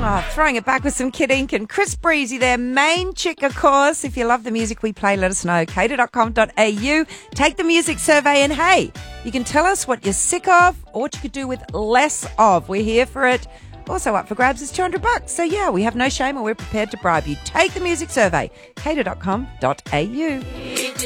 Oh, throwing it back with some Kid Ink and Chris Breezy there. Main chick, of course. If you love the music we play, let us know. cater.com.au. Take the music survey and, hey, you can tell us what you're sick of or what you could do with less of. We're here for it. Also up for grabs is $200. So, yeah, we have no shame and we're prepared to bribe you. Take the music survey. cater.com.au.